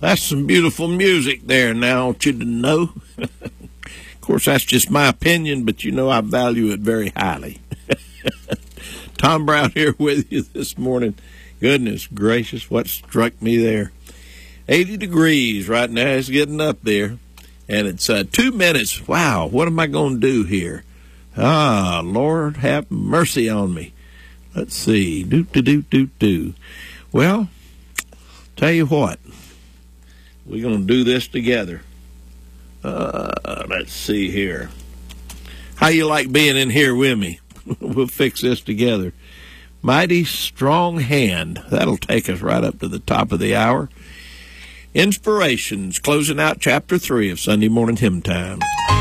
That's some beautiful music there now, I want you to know. Of course, that's just my opinion, but you know I value it very highly. Tom Brown here with you this morning. Goodness gracious, what struck me there. 80 degrees right now. It's getting up there. And it's 2 minutes. Wow, what am I going to do here? Ah, Lord, have mercy on me. Let's see. Well, tell you what. We're going to do this together. Let's see here. How you like being in here with me? We'll fix this together. Mighty Strong Hand. That'll take us right up to the top of the hour. Inspirations, closing out chapter 3 of Sunday Morning Hymn Time.